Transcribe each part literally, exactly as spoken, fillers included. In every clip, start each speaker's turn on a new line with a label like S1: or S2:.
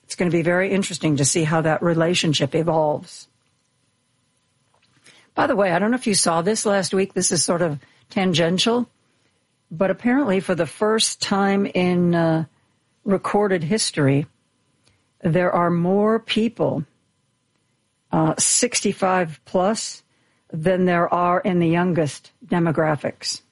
S1: It's going to be very interesting to see how that relationship evolves. By the way, I don't know if you saw this last week. This is sort of tangential, but apparently for the first time in uh, recorded history, there are more people uh, sixty-five plus than there are in the youngest demographics.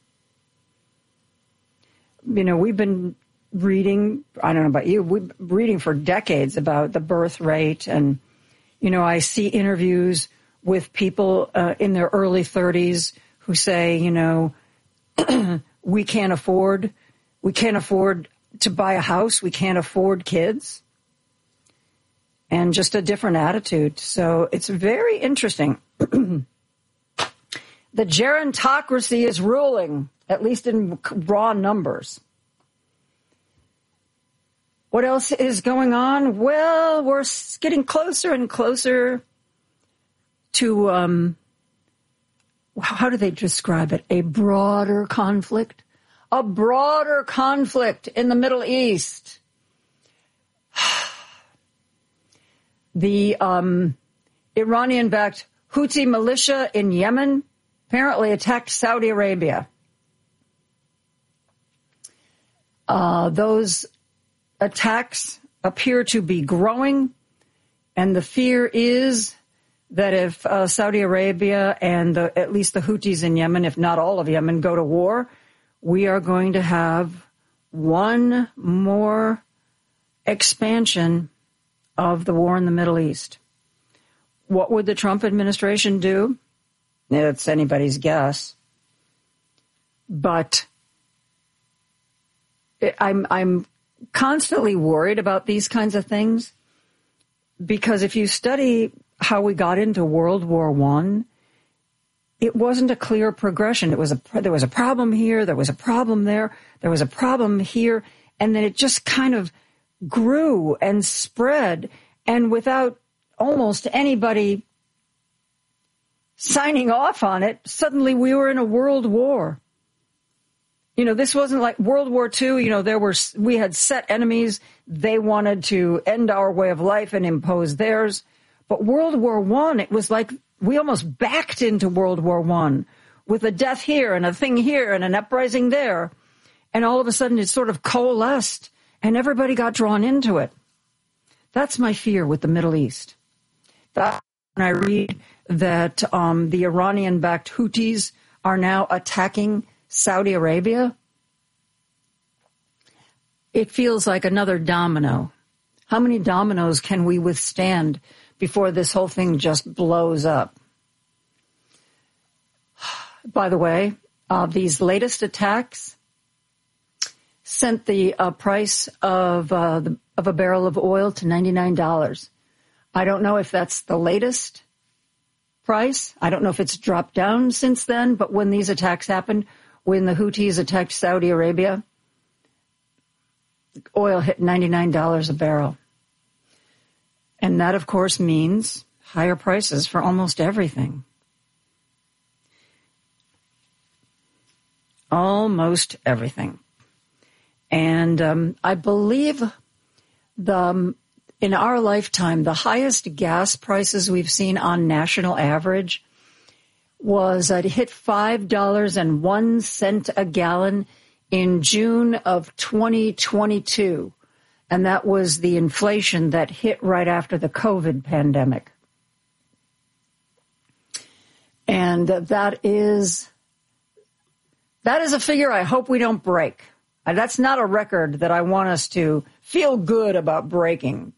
S1: You know, we've been reading, I don't know about you, we've been reading for decades about the birth rate. And, you know, I see interviews with people uh, in their early thirties who say, you know, we can't afford, we can't afford to buy a house. We can't afford kids. And just a different attitude. So it's very interesting. The gerontocracy is ruling, at least in raw numbers. What else is going on? Well, we're getting closer and closer to, um, how do they describe it? A broader conflict? A broader conflict in the Middle East. The um, Iranian-backed Houthi militia in Yemen apparently attacked Saudi Arabia. Uh, those attacks appear to be growing, and the fear is that if uh, Saudi Arabia and the, at least the Houthis in Yemen, if not all of Yemen, go to war, we are going to have one more expansion of the war in the Middle East. What would the Trump administration do? It's anybody's guess. But I'm I'm constantly worried about these kinds of things, because if you study how we got into World War One, it wasn't a clear progression. It was a there was a problem here, there was a problem there, there was a problem here, and then it just kind of grew and spread, and without almost anybody signing off on it, suddenly we were in a world war. You know, this wasn't like World War Two. You know, there were we had set enemies. They wanted to end our way of life and impose theirs. But World War One, it was like we almost backed into World War One with a death here and a thing here and an uprising there. And all of a sudden it sort of coalesced and everybody got drawn into it. That's my fear with the Middle East. That when I read that um, the Iranian-backed Houthis are now attacking Saudi Arabia, it feels like another domino. How many dominoes can we withstand before this whole thing just blows up? By the way, uh, these latest attacks sent the uh, price of uh, the, of a barrel of oil to ninety-nine dollars. I don't know if that's the latest price. I don't know if it's dropped down since then, but when these attacks happened, when the Houthis attacked Saudi Arabia, oil hit ninety-nine dollars a barrel. And that, of course, means higher prices for almost everything. Almost everything. And um, I believe the um, in our lifetime, the highest gas prices we've seen on national average was uh, it hit five dollars and one cent a gallon in June of twenty twenty-two. And that was the inflation that hit right after the COVID pandemic. And uh, that is that is a figure I hope we don't break. Uh, that's not a record that I want us to feel good about breaking.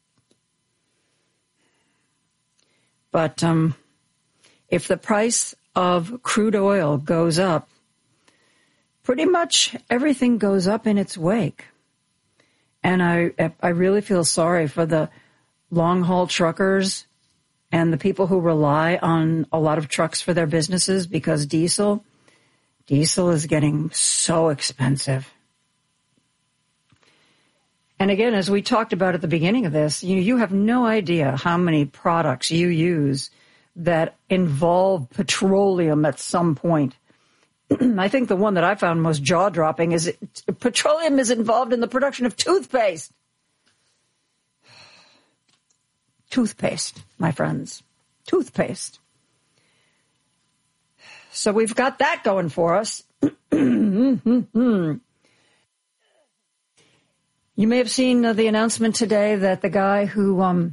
S1: But um, if the price of crude oil goes up, pretty much everything goes up in its wake. And I I really feel sorry for the long-haul truckers and the people who rely on a lot of trucks for their businesses, because diesel, diesel is getting so expensive. And again, as we talked about at the beginning of this, you you have no idea how many products you use that involve petroleum at some point. I think the one that I found most jaw-dropping is it, petroleum is involved in the production of toothpaste. Toothpaste, my friends. Toothpaste. So we've got that going for us. You may have seen uh, the announcement today that the guy who um,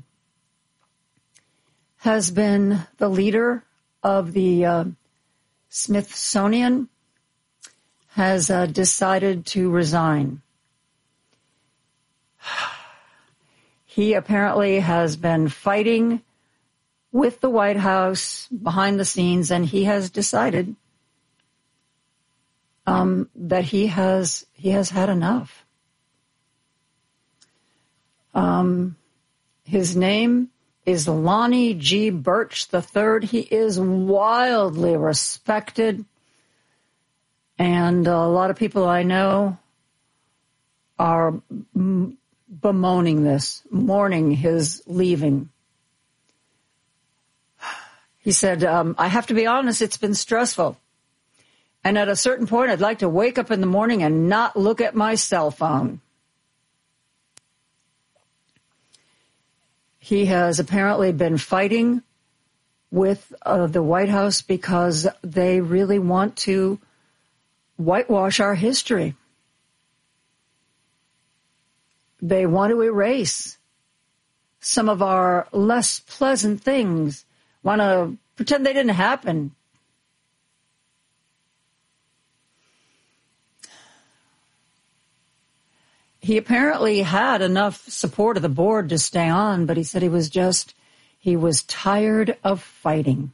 S1: has been the leader of the uh, Smithsonian has uh, decided to resign. He apparently has been fighting with the White House behind the scenes, and he has decided um, that he has he has had enough. Um, his name is Lonnie G. Birch the third. He is wildly respected, and a lot of people I know are bemoaning this, mourning his leaving. He said, um, I have to be honest, it's been stressful. And at a certain point, I'd like to wake up in the morning and not look at my cell phone. He has apparently been fighting with uh, the White House because they really want to whitewash our history. They want to erase some of our less pleasant things, want to pretend they didn't happen. He apparently had enough support of the board to stay on, but he said he was just, he was tired of fighting.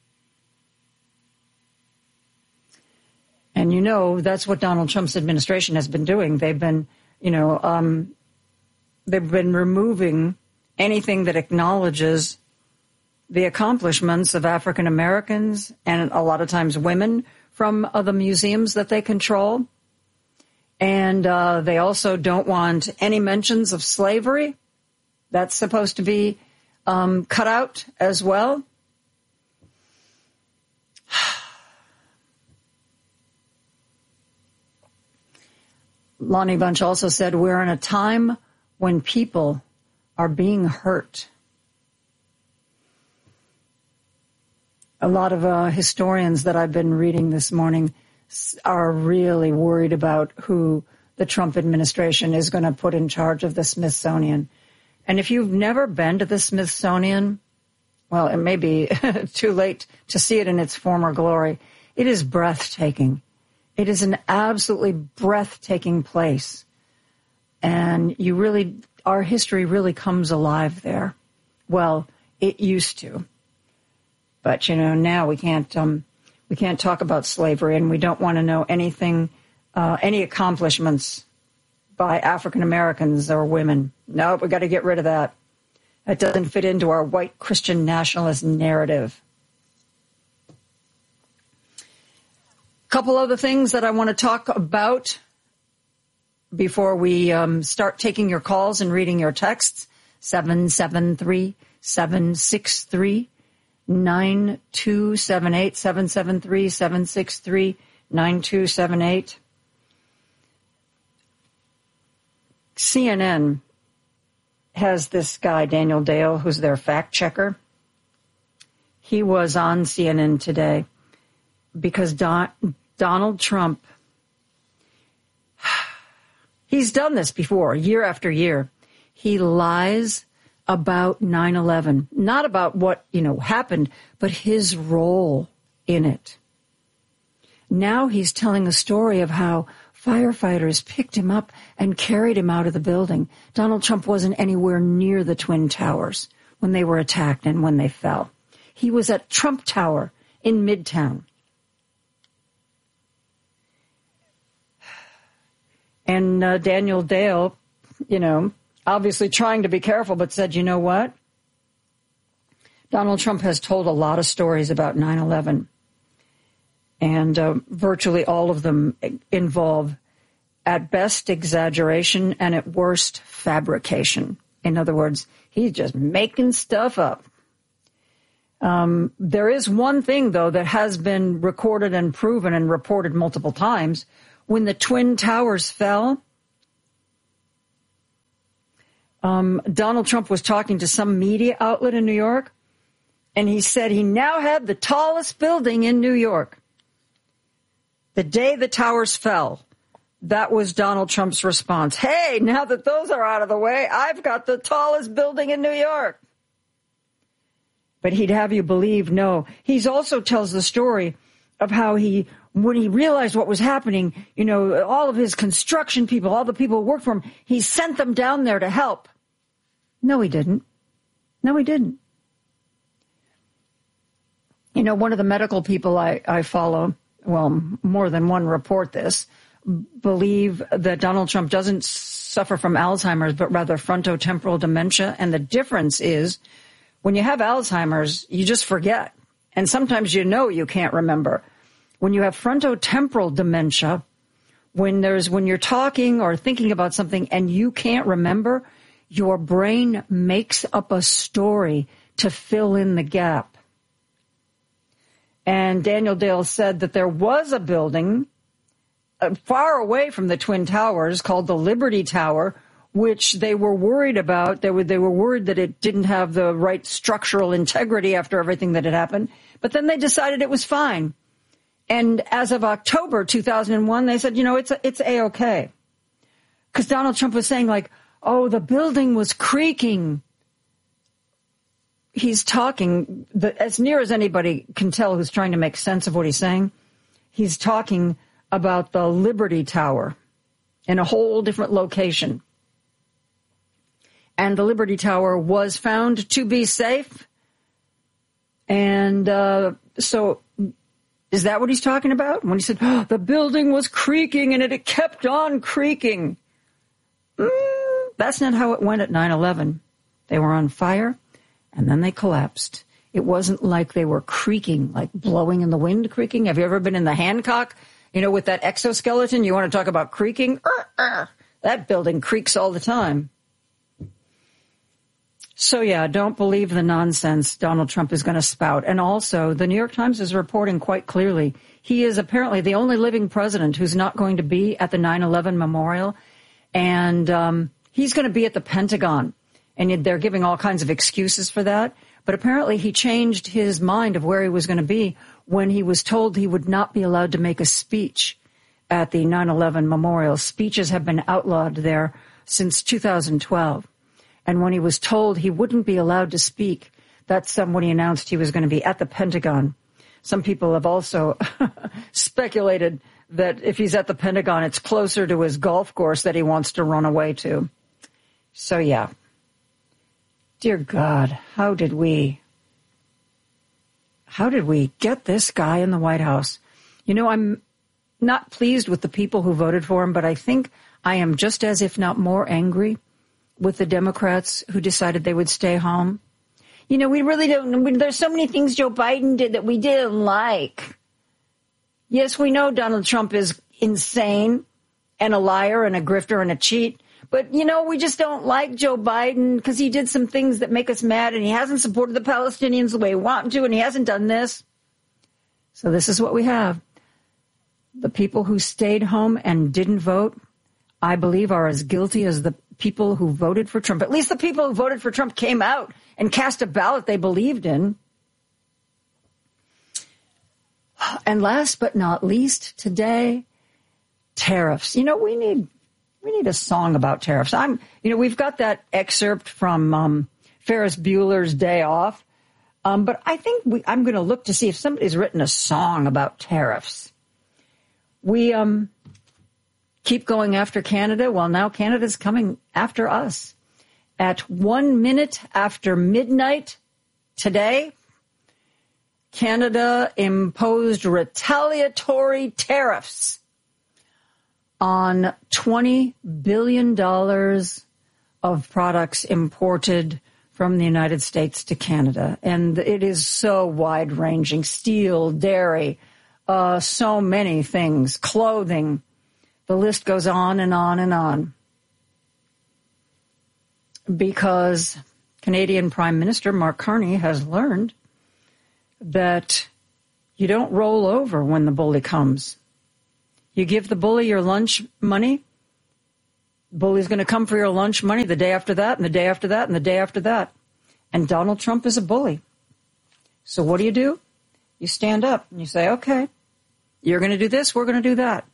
S1: And you know, that's what Donald Trump's administration has been doing. They've been, you know, um, they've been removing anything that acknowledges the accomplishments of African Americans and a lot of times women from uh, the museums that they control. And uh, they also don't want any mentions of slavery. That's supposed to be um, cut out as well. Lonnie Bunch also said, we're in a time when people are being hurt. A lot of uh, historians that I've been reading this morning are really worried about who the Trump administration is going to put in charge of the Smithsonian. And if you've never been to the Smithsonian, well, it may be too late to see it in its former glory. It is breathtaking. It is an absolutely breathtaking place. And you really, our history really comes alive there. Well, it used to. But, you know, now we can't, um, we can't talk about slavery, and we don't want to know anything, uh, any accomplishments by African Americans or women. No, we got to get rid of that. That doesn't fit into our white Christian nationalist narrative. A couple other things that I want to talk about before we um, start taking your calls and reading your texts. seven seven three, seven six three, nine two seven eight, seven seven three, seven six three, nine two seven eight. C N N has this guy, Daniel Dale, who's their fact checker. He was on C N N today because Don, Donald Trump, he's done this before, year after year. He lies about nine eleven, not about what, you know, happened, but his role in it. Now he's telling a story of how firefighters picked him up and carried him out of the building. Donald Trump wasn't anywhere near the Twin Towers when they were attacked and when they fell. He was at Trump Tower in Midtown. And uh, Daniel Dale, you know, obviously trying to be careful, but said, you know what? Donald Trump has told a lot of stories about nine eleven. And uh, virtually all of them involve, at best, exaggeration and at worst, fabrication. In other words, he's just making stuff up. Um, there is one thing, though, that has been recorded and proven and reported multiple times. When the Twin Towers fell, Um, Donald Trump was talking to some media outlet in New York, and he said he now had the tallest building in New York. The day the towers fell, that was Donald Trump's response. Hey, now that those are out of the way, I've got the tallest building in New York. But he'd have you believe, no. He also tells the story of how he, when he realized what was happening, you know, all of his construction people, all the people who worked for him, he sent them down there to help. No, he didn't. No, he didn't. You know, one of the medical people I, I follow, well, more than one report this, believe that Donald Trump doesn't suffer from Alzheimer's, but rather frontotemporal dementia. And the difference is when you have Alzheimer's, you just forget. And sometimes you know you can't remember. When you have frontotemporal dementia, when there's when you're talking or thinking about something and you can't remember, your brain makes up a story to fill in the gap. And Daniel Dale said that there was a building uh, far away from the Twin Towers called the Liberty Tower, which they were worried about. They were, they were worried that it didn't have the right structural integrity after everything that had happened. But then they decided it was fine. And as of October two thousand one, they said, you know, it's it's A-okay. Because Donald Trump was saying, like, oh, the building was creaking. He's talking, the, as near as anybody can tell who's trying to make sense of what he's saying, he's talking about the Liberty Tower in a whole different location. And the Liberty Tower was found to be safe. And uh, so is that what he's talking about? When he said, oh, the building was creaking and it, it kept on creaking. Mm, that's not how it went at nine eleven. They were on fire. And then they collapsed. It wasn't like they were creaking, like blowing in the wind creaking. Have you ever been in the Hancock, you know, with that exoskeleton? You want to talk about creaking? Uh, uh, that building creaks all the time. So, yeah, don't believe the nonsense Donald Trump is going to spout. And also, the New York Times is reporting quite clearly he is apparently the only living president who's not going to be at the nine eleven memorial. And um, he's going to be at the Pentagon. And they're giving all kinds of excuses for that. But apparently he changed his mind of where he was going to be when he was told he would not be allowed to make a speech at the nine eleven memorial. Speeches have been outlawed there since two thousand twelve. And when he was told he wouldn't be allowed to speak, that's um, when he announced he was going to be at the Pentagon. Some people have also speculated that if he's at the Pentagon, it's closer to his golf course that he wants to run away to. So, yeah. Dear God, how did we, how did we get this guy in the White House? You know, I'm not pleased with the people who voted for him, but I think I am just as, if not more, angry with the Democrats who decided they would stay home. You know, we really don't, there's so many things Joe Biden did that we didn't like. Yes, we know Donald Trump is insane and a liar and a grifter and a cheat. But, you know, we just don't like Joe Biden because he did some things that make us mad, and he hasn't supported the Palestinians the way we want him to, and he hasn't done this. So this is what we have. The people who stayed home and didn't vote, I believe, are as guilty as the people who voted for Trump. At least the people who voted for Trump came out and cast a ballot they believed in. And last but not least, today, tariffs. You know, we need... We need a song about tariffs. I'm, you know, we've got that excerpt from um, Ferris Bueller's Day Off, um, but I think we, I'm going to look to see if somebody's written a song about tariffs. We um, keep going after Canada. Well, now Canada's coming after us. At one minute after midnight today, Canada imposed retaliatory tariffs on twenty billion dollars of products imported from the United States to Canada. And it is so wide-ranging. Steel, dairy, uh, so many things, clothing. The list goes on and on and on. Because Canadian Prime Minister Mark Carney has learned that you don't roll over when the bully comes. You give the bully your lunch money, Bully's going to come for your lunch money the day after that, and the day after that, and the day after that. And Donald Trump is a bully. So what do you do? You stand up and you say, okay, you're going to do this, we're going to do that.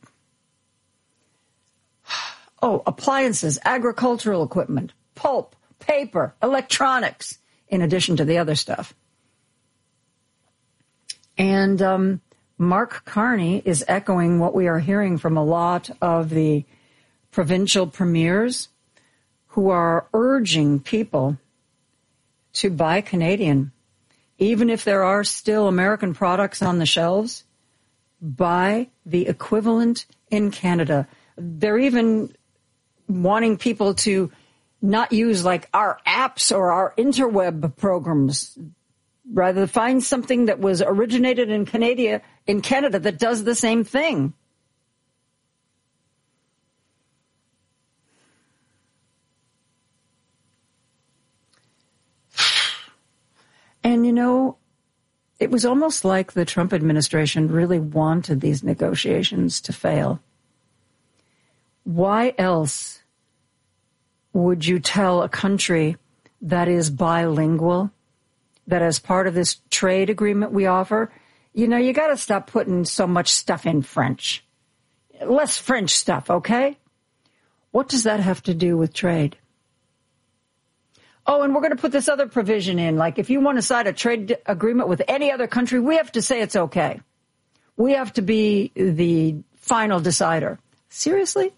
S1: Oh, appliances, agricultural equipment, pulp, paper, electronics, in addition to the other stuff. And um, Mark Carney is echoing what we are hearing from a lot of the provincial premiers who are urging people to buy Canadian. Even if there are still American products on the shelves, buy the equivalent in Canada. They're even wanting people to not use like our apps or our interweb programs. Rather, find something that was originated in Canada, in Canada that does the same thing. And, you know, it was almost like the Trump administration really wanted these negotiations to fail. Why else would you tell a country that is bilingual, that as part of this trade agreement we offer, you know, you got to stop putting so much stuff in French. Less French stuff, okay? What does that have to do with trade? Oh, and we're going to put this other provision in. Like, if you want to sign a trade agreement with any other country, we have to say it's okay. We have to be the final decider. Seriously?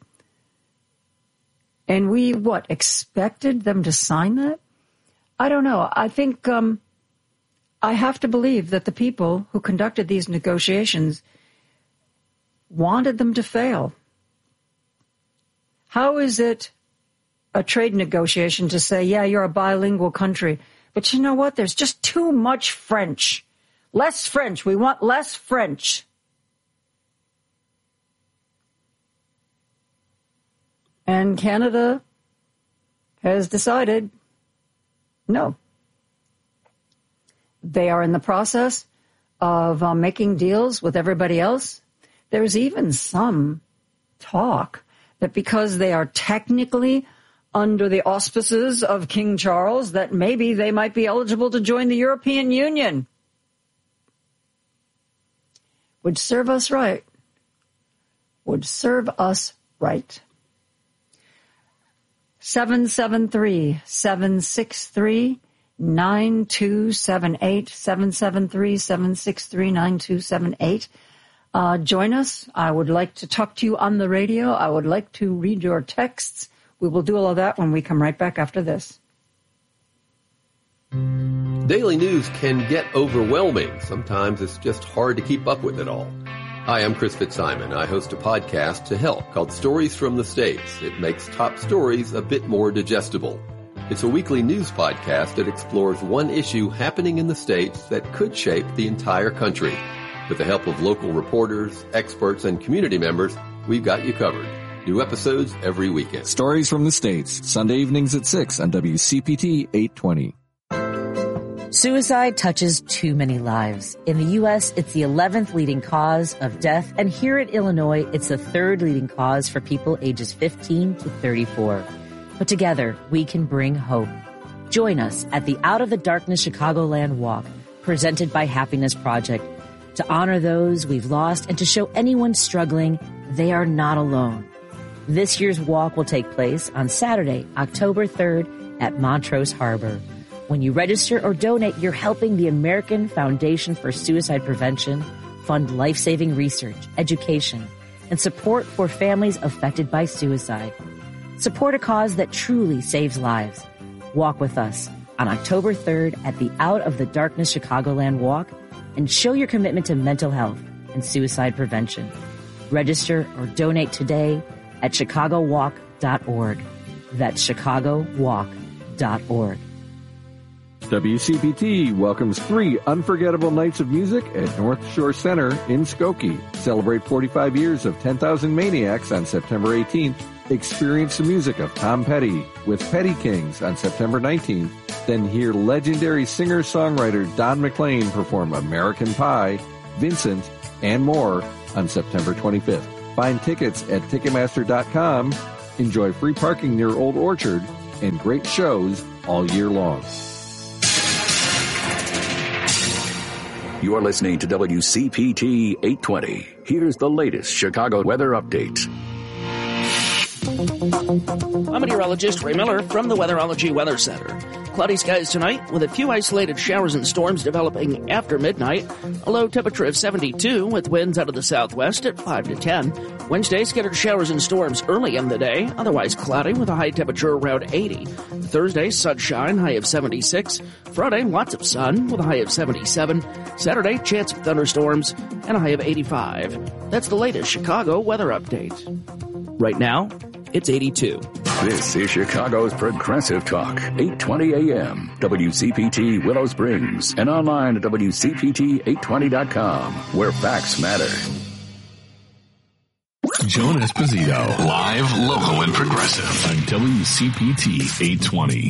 S1: And we, what, expected them to sign that? I don't know. I think um, I have to believe that the people who conducted these negotiations wanted them to fail. How is it a trade negotiation to say, yeah, you're a bilingual country, but you know what? There's just too much French. Less French. We want less French. And Canada has decided, no. They are in the process of uh, making deals with everybody else. There's even some talk that because they are technically under the auspices of King Charles, that maybe they might be eligible to join the European Union. Would serve us right. Would serve us right. seven seven three, seven six three, nine two seven eight, seven seven three, seven six three, nine two seven eight. Uh, join us. I would like to talk to you on the radio. I would like to read your texts. We will do all of that when we come right back after this.
S2: Daily news can get overwhelming. Sometimes it's just hard to keep up with it all. Hi, I'm Chris Fitzsimon. I host a podcast to help called Stories from the States. It makes top stories a bit more digestible. It's a weekly news podcast that explores one issue happening in the States that could shape the entire country. With the help of local reporters, experts, and community members, we've got you covered. New episodes every weekend.
S3: Stories from the States, Sunday evenings at six on W C P T eight twenty.
S4: Suicide touches too many lives. In the U S, it's the eleventh leading cause of death, and here in Illinois, it's the third leading cause for people ages fifteen to thirty-four. But together, we can bring hope. Join us at the Out of the Darkness Chicagoland Walk, presented by Happiness Project, to honor those we've lost and to show anyone struggling they are not alone. This year's walk will take place on Saturday, October third at Montrose Harbor. When you register or donate, you're helping the American Foundation for Suicide Prevention fund life-saving research, education, and support for families affected by suicide. Support a cause that truly saves lives. Walk with us on October third at the Out of the Darkness Chicagoland Walk and show your commitment to mental health and suicide prevention. Register or donate today at chicago walk dot org. That's chicago walk dot org.
S3: W C P T welcomes three unforgettable nights of music at North Shore Center in Skokie. Celebrate forty-five years of ten thousand Maniacs on September eighteenth. Experience the music of Tom Petty with Petty Kings on September nineteenth. Then hear legendary singer-songwriter Don McLean perform American Pie, Vincent, and more on September twenty-fifth. Find tickets at Ticketmaster dot com Enjoy free parking near Old Orchard and great shows all year long.
S5: You're listening to W C P T eight twenty. Here's the latest Chicago weather update.
S6: I'm meteorologist Ray Miller from the Weatherology Weather Center. Cloudy skies tonight with a few isolated showers and storms developing after midnight. A low temperature of seventy-two with winds out of the southwest at five to ten. Wednesday, scattered showers and storms early in the day, otherwise cloudy with a high temperature around eighty. Thursday, sunshine, high of seventy-six. Friday, lots of sun with a high of seventy-seven. Saturday, chance of thunderstorms and a high of eighty-five. That's the latest Chicago weather update. Right now, it's eighty-two.
S5: This is Chicago's Progressive Talk, eight twenty a m, W C P T Willow Springs, and online at W C P T eight twenty dot com, where facts matter.
S7: Joan Esposito, live, local, and progressive on W C P T eight twenty.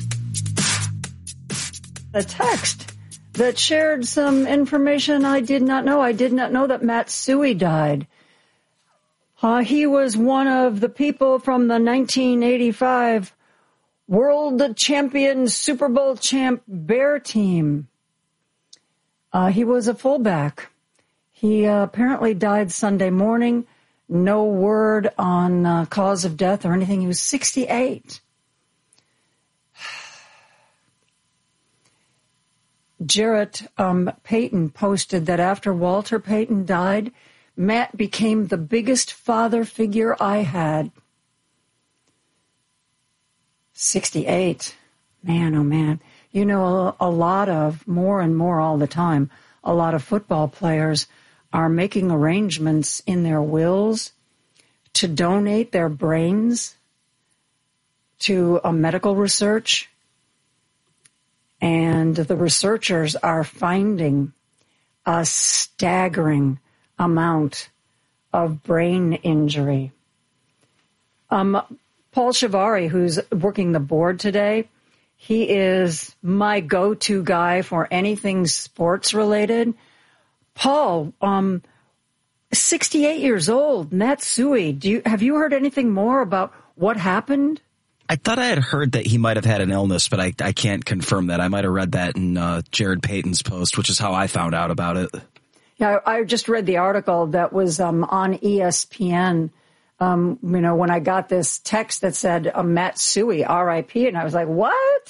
S1: A text that shared some information I did not know. I did not know that Matsui died. Uh, he was one of the people from the nineteen eighty-five World Champion Super Bowl champ Bear team. Uh, he was a fullback. He uh, apparently died Sunday morning. No word on uh, cause of death or anything. He was sixty-eight. Jarrett um, Payton posted that after Walter Payton died, Matt became the biggest father figure I had. sixty-eight. Man, oh man. You know, a, a lot of, more and more all the time, a lot of football players are making arrangements in their wills to donate their brains to a medical research. And the researchers are finding a staggering amount of brain injury. Um, Paul Shivari, who's working the board today, he is my go-to guy for anything sports related. Paul, um, sixty-eight years old, Matsui. Do you have you heard anything more about what happened?
S8: I thought I had heard that he might have had an illness, but I, I can't confirm that. I might have read that in uh, Jared Payton's post, which is how I found out about it.
S1: Yeah, I just read the article that was um, on E S P N. Um, you know, when I got this text that said uh, Matsui, R I P, and I was like, what?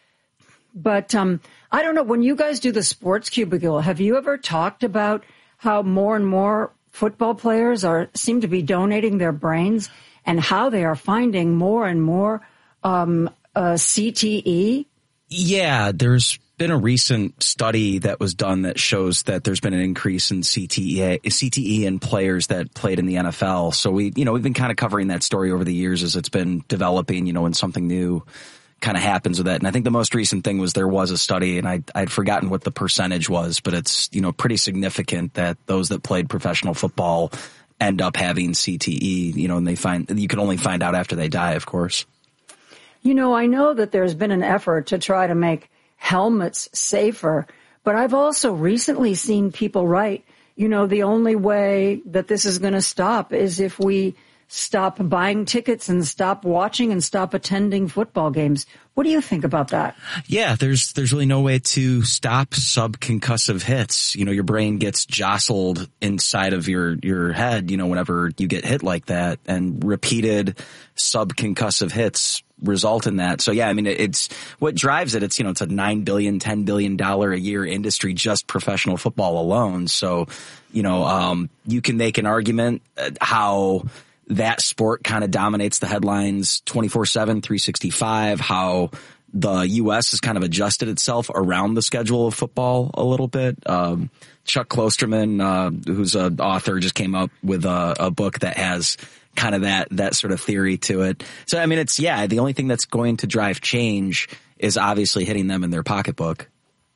S1: But um, I don't know. When you guys do the Sports Cubicle, have you ever talked about how more and more football players are seem to be donating their brains and how they are finding more and more um, uh, C T E?
S8: Yeah, there's been a recent study that was done that shows that there's been an increase in C T E, C T E in players that played in the N F L. So we, you know, we've been kind of covering that story over the years as it's been developing, you know, when something new kind of happens with it. And I think the most recent thing was there was a study, and I, I'd forgotten what the percentage was, but it's, you know, pretty significant that those that played professional football end up having C T E, you know, and they find, you can only find out after they die, of course.
S1: You know, I know that there's been an effort to try to make helmets safer, but I've also recently seen people write, you know, the only way that this is going to stop is if we stop buying tickets and stop watching and stop attending football games. What do you think about that?
S8: Yeah, there's there's really no way to stop subconcussive hits. You know, your brain gets jostled inside of your, your head, you know, whenever you get hit like that, and repeated subconcussive hits result in that. So yeah, I mean, it's what drives it. It's, you know, it's a nine billion, ten billion dollars a year industry, just professional football alone. So, you know, um, you can make an argument how that sport kind of dominates the headlines twenty-four seven, three sixty-five, how the U S has kind of adjusted itself around the schedule of football a little bit. Um, Chuck Klosterman, uh, who's an author, just came up with a, a book that has kind of that, that sort of theory to it. So, I mean, it's, yeah, the only thing that's going to drive change is obviously hitting them in their pocketbook.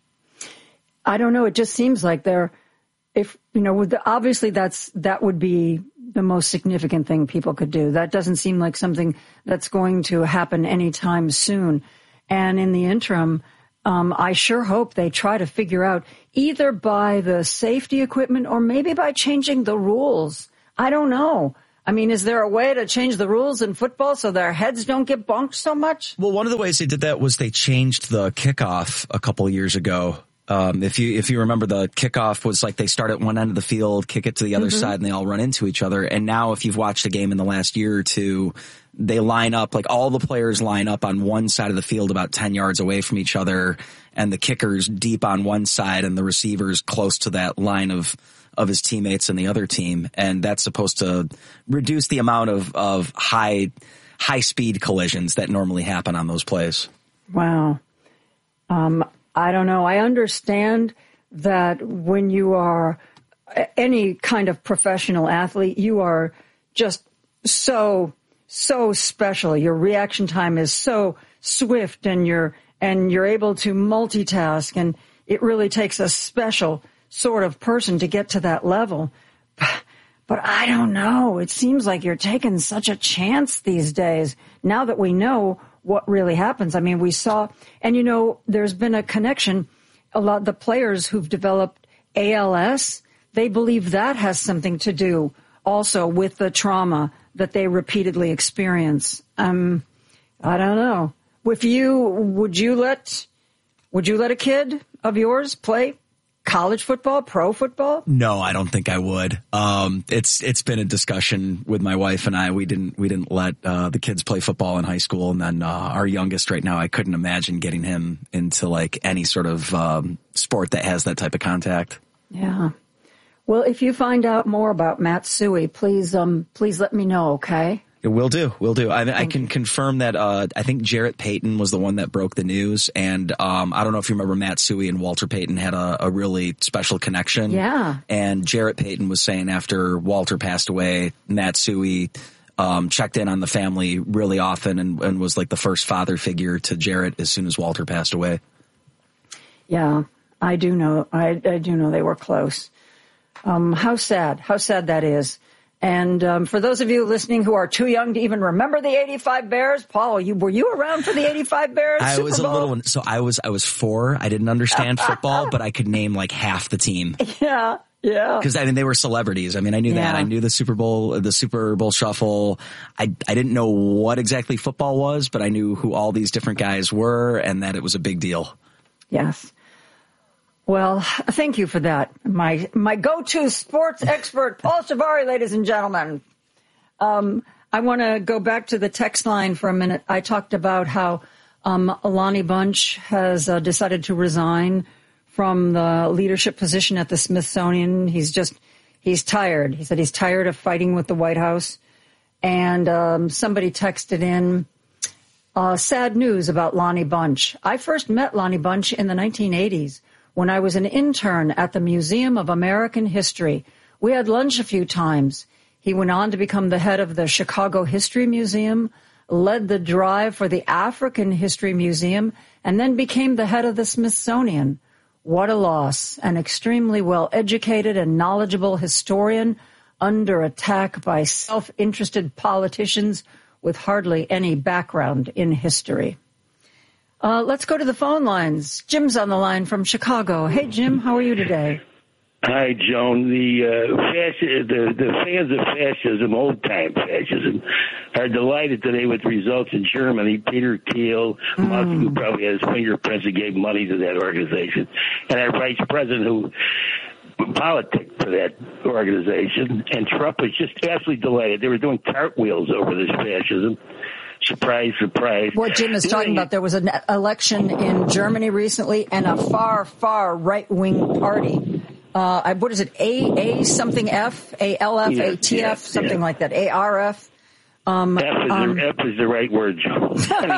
S1: I don't know. It just seems like they're, if, you know, with the, obviously that's, that would be the most significant thing people could do. That doesn't seem like something that's going to happen anytime soon. And in the interim, um, I sure hope they try to figure out either by the safety equipment or maybe by changing the rules. I don't know. I mean, is there a way to change the rules in football so their heads don't get bonked so much?
S8: Well, one of the ways they did that was they changed the kickoff a couple of years ago. Um, if you, if you remember, the kickoff was like they start at one end of the field, kick it to the other mm-hmm. side, and they all run into each other. And now if you've watched a game in the last year or two, they line up, like all the players line up on one side of the field about ten yards away from each other, and the kicker's deep on one side and the receiver's close to that line of, of his teammates and the other team. And that's supposed to reduce the amount of, of high, high speed collisions that normally happen on those plays.
S1: Wow. Um, I don't know. I understand that when you are any kind of professional athlete, you are just so, so special. Your reaction time is so swift, and you're, and you're able to multitask, and it really takes a special sort of person to get to that level. But I don't know. It seems like you're taking such a chance these days now that we know what really happens. I mean, we saw, and you know, there's been a connection. A lot of the players who've developed A L S, they believe that has something to do also with the trauma that they repeatedly experience. Um, I don't know. If you, would you let, would you let a kid of yours play college football, pro football?
S8: No, I don't think I would. Um, it's it's been a discussion with my wife and I. We didn't we didn't let uh, the kids play football in high school, and then uh, our youngest right now, I couldn't imagine getting him into like any sort of um, sport that has that type of contact.
S1: Yeah. Well, if you find out more about Matsui, please um please let me know. Okay.
S8: Will do. Will do. I, I can confirm that uh, I think Jarrett Payton was the one that broke the news. And um, I don't know if you remember, Matsui and Walter Payton had a, a really special connection.
S1: Yeah.
S8: And Jarrett Payton was saying after Walter passed away, Matsui um, checked in on the family really often and, and was like the first father figure to Jarrett as soon as Walter passed away.
S1: Yeah, I do know. I, I do know they were close. Um, how sad. How sad that is. And um, for those of you listening who are too young to even remember the eighty-five Bears, Paul, you were you around for the eighty-five Bears?
S8: I
S1: Super
S8: was
S1: Bowl?
S8: a little one. So I was I was four. I didn't understand football, but I could name like half the team.
S1: Yeah, yeah.
S8: Because I mean they were celebrities. I mean I knew
S1: yeah.
S8: that. I knew the Super Bowl, the Super Bowl Shuffle. I I didn't know what exactly football was, but I knew who all these different guys were and that it was a big deal.
S1: Yes. Well, thank you for that. My my go-to sports expert, Paul Shivari, ladies and gentlemen. Um, I want to go back to the text line for a minute. I talked about how um, Lonnie Bunch has uh, decided to resign from the leadership position at the Smithsonian. He's just, he's tired. He said he's tired of fighting with the White House. And um, somebody texted in uh, sad news about Lonnie Bunch. I first met Lonnie Bunch in the nineteen eighties. When I was an intern at the Museum of American History. We had lunch a few times. He went on to become the head of the Chicago History Museum, led the drive for the African History Museum, and then became the head of the Smithsonian. What a loss. An extremely well-educated and knowledgeable historian under attack by self-interested politicians with hardly any background in history. Uh, let's go to the phone lines. Jim's on the line from Chicago. Hey, Jim, how are you today?
S9: Hi, Joan. The, uh, fasci- the the fans of fascism, old-time fascism, are delighted today with results in Germany. Peter Thiel, mm. Musk, who probably has fingerprints and gave money to that organization, and our vice president who politics for that organization, and Trump was just absolutely delighted. They were doing cartwheels over this fascism. Surprise, surprise.
S1: What Jim is talking about, there was an election in Germany recently, and a far, far right-wing party. Uh, what is it? A, A something F, A L F,
S9: yeah,
S1: A T F,
S9: yeah,
S1: something
S9: yeah.
S1: like that. A R F. Um,
S9: F, is
S1: um,
S9: the, F is the right word, Joe.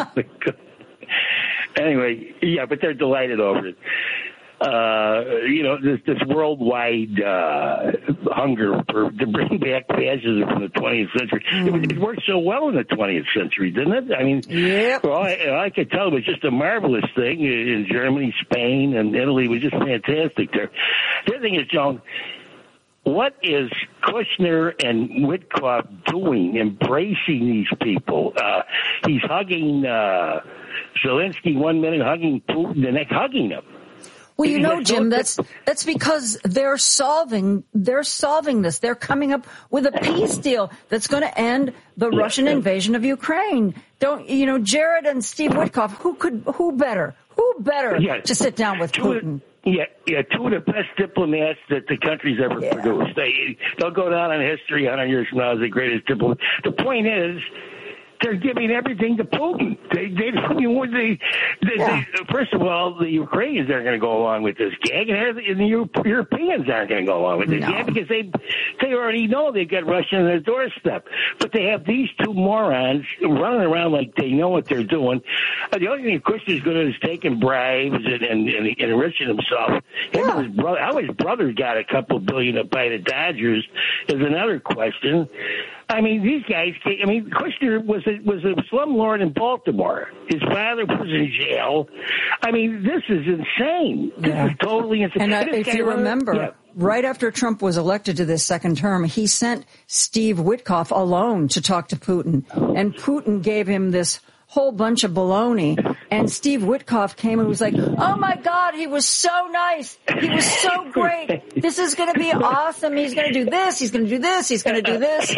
S9: Anyway, yeah, but they're delighted over it. Uh, you know, this, this worldwide uh, hunger for to bring back fascism from the twentieth century. Mm. It, it worked so well in the twentieth century, didn't it? I mean,
S1: yep.
S9: well, I, I could tell it was just a marvelous thing in Germany, Spain, and Italy. It was just fantastic there. The other thing is, John, what is Kushner and Witkoff doing, embracing these people? Uh, he's hugging uh, Zelensky one minute, hugging Putin the next, hugging him.
S1: Well, you know, Jim, that's that's because they're solving they're solving this. They're coming up with a peace deal that's going to end the Russian invasion of Ukraine. Don't you know, Jared and Steve Witkoff? Who could who better who better
S9: yeah.
S1: to sit down with Putin?
S9: Yeah, yeah, two of the best diplomats that the country's ever yeah. produced. They they'll go down in history a hundred years from now as the greatest diplomats. The point is, they're giving everything to Putin. They, they, I mean, what they, they, yeah. they, first of all, the Ukrainians aren't going to go along with this gag, and the Europeans aren't going to go along with this no. gag because they, they already know they've got Russia on their doorstep. But they have these two morons running around like they know what they're doing. Uh, the only thing Kushner's good at is taking bribes and, and, and enriching himself. Him yeah. and his brother, how his brother got a couple billion to buy the Dodgers is another question. I mean, these guys, I mean, Kushner was a, was a slumlord in Baltimore. His father was in jail. I mean, this is insane. This
S1: yeah.
S9: is totally insane.
S1: And uh, if you running, remember, yeah. right after Trump was elected to this second term, he sent Steve Witkoff alone to talk to Putin. And Putin gave him this whole bunch of baloney. And Steve Witkoff came and was like, oh, my God, he was so nice. He was so great. This is going to be awesome. He's going to do this. He's going to do this. He's going to do this.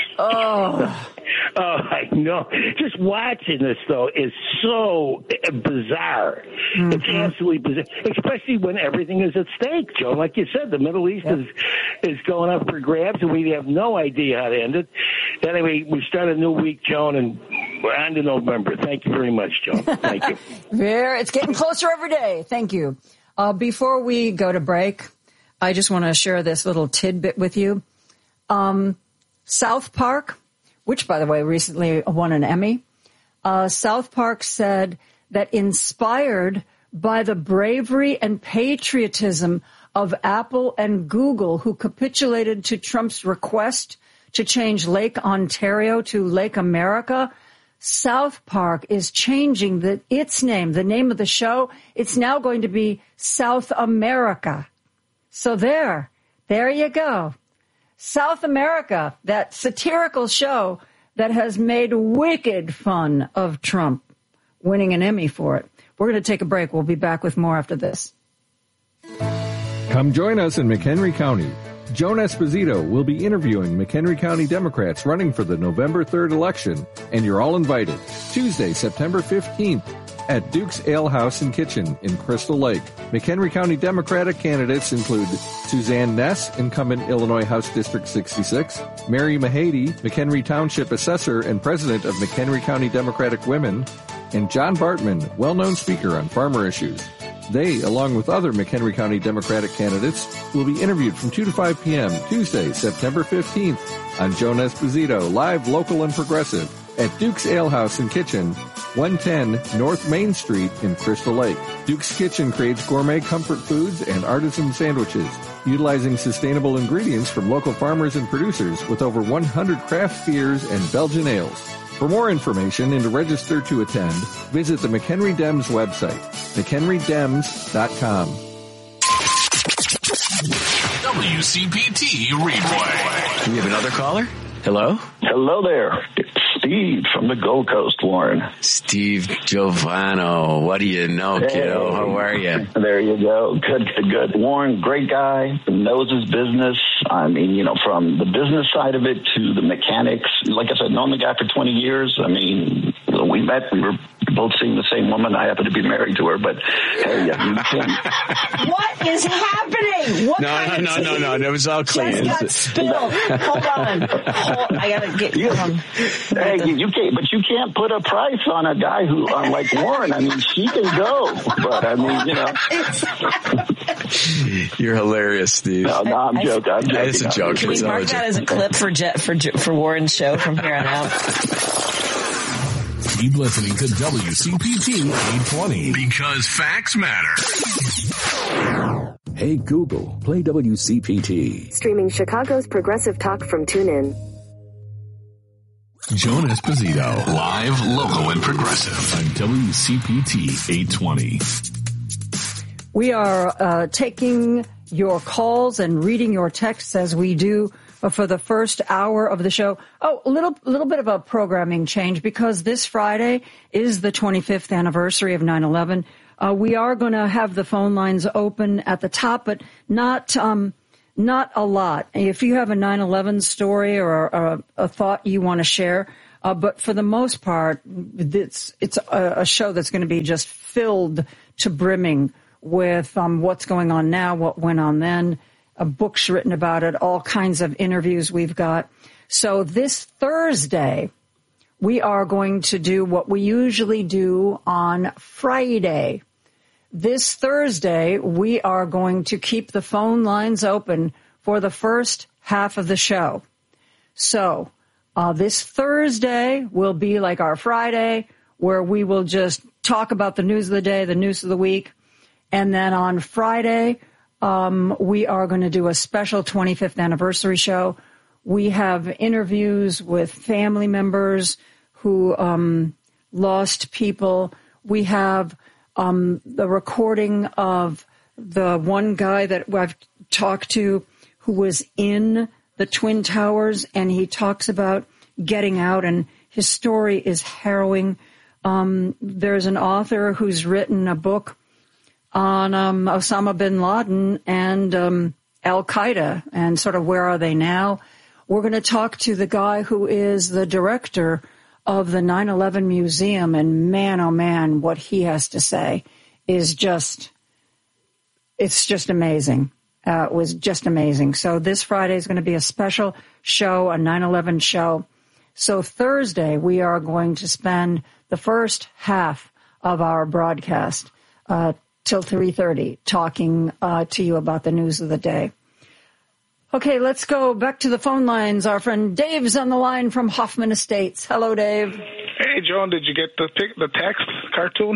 S1: Oh.
S9: Oh, I know. Just watching this, though, is so bizarre. Mm-hmm. It's absolutely bizarre, especially when everything is at stake, Joe. Like you said, the Middle East yep. is is going up for grabs, and we have no idea how to end it. Anyway, we start a new week, Joan, and we're on to November. Thank you very much, Joan. Thank you.
S1: There, it's getting closer every day. Thank you. Uh, before we go to break, I just want to share this little tidbit with you. Um, South Park, which, by the way, recently won an Emmy, uh, South Park said that inspired by the bravery and patriotism of Apple and Google, who capitulated to Trump's request to change Lake Ontario to Lake America, South Park is changing the, its name, the name of the show. It's now going to be South America. So there, there you go. South America, that satirical show that has made wicked fun of Trump, winning an Emmy for it. We're going to take a break. We'll be back with more after this.
S3: Come join us in McHenry County. Joan Esposito will be interviewing McHenry County Democrats running for the November third election, and you're all invited. Tuesday, September fifteenth, at Duke's Ale House and Kitchen in Crystal Lake. McHenry County Democratic candidates include Suzanne Ness, incumbent Illinois House District sixty-six, Mary Mahady, McHenry Township Assessor and President of McHenry County Democratic Women, and John Bartman, well-known speaker on farmer issues. They, along with other McHenry County Democratic candidates, will be interviewed from two to five p.m. Tuesday, September fifteenth on Joan Esposito, live, local, and progressive at Duke's Ale House and Kitchen, one ten North Main Street in Crystal Lake. Duke's Kitchen creates gourmet comfort foods and artisan sandwiches, utilizing sustainable ingredients from local farmers and producers with over one hundred craft beers and Belgian ales. For more information and to register to attend, visit the McHenry Dems website, mc henry dems dot com.
S7: W C P T replay.
S10: Do we have another caller? Hello?
S11: Hello there. It's Steve from the Gold Coast, Warren.
S10: Steve Giovano. What do you know, hey. Kiddo? How are you?
S11: There you go. Good, good, good. Warren, great guy, knows his business. I mean, you know, from the business side of it to the mechanics. Like I said, known the guy for twenty years. I mean, we met, we were both seeing the same woman. I happen to be married to her, but hey, you can.
S1: What is happening? What
S10: no, no, no, no, no, no. It was all clean.
S1: Just got spilled. Hold on. Hold, I gotta get you. Um,
S11: hey, you, you can't, but you can't put a price on a guy who, on like Warren. I mean, she can go, but I mean, you know.
S10: You're hilarious, Steve.
S11: No, no, I'm joking. I'm joking.
S10: It's a joke.
S4: Can we mark that as a clip for Jet, for for Warren's show from here on out?
S7: Keep listening to W C P T eight twenty because facts matter.
S5: Hey Google, play W C P T.
S12: Streaming Chicago's progressive talk from TuneIn.
S7: Joan Esposito, live, local, and progressive on W C P T eight twenty.
S1: We are uh, taking your calls and reading your texts as we do for the first hour of the show. Oh, a little, little bit of a programming change because this Friday is the twenty-fifth anniversary of nine eleven. Uh, we are going to have the phone lines open at the top, but not um, not a lot. If you have a nine eleven story or a, a thought you want to share, uh, but for the most part, it's it's a, a show that's going to be just filled to brimming with um, what's going on now, what went on then, uh, books written about it, all kinds of interviews we've got. So this Thursday, we are going to do what we usually do on Friday. This Thursday, we are going to keep the phone lines open for the first half of the show. So uh, this Thursday will be like our Friday, where we will just talk about the news of the day, the news of the week. And then on Friday, um, we are going to do a special twenty-fifth anniversary show. We have interviews with family members who um, lost people. We have um, the recording of the one guy that I've talked to who was in the Twin Towers, and he talks about getting out, and his story is harrowing. Um, there's an author who's written a book on um, Osama bin Laden and um, Al-Qaeda and sort of where are they now. We're going to talk to the guy who is the director of the nine eleven Museum, and man, oh man, what he has to say is just, it's just amazing. Uh, it was just amazing. So this Friday is going to be a special show, a nine eleven show. So Thursday, we are going to spend the first half of our broadcast uh, till three thirty talking uh, to you about the news of the day. Okay, let's go back to the phone lines. Our friend Dave's on the line from Hoffman Estates. Hello, Dave.
S13: Hey, Joan, did you get the pic, the text cartoon?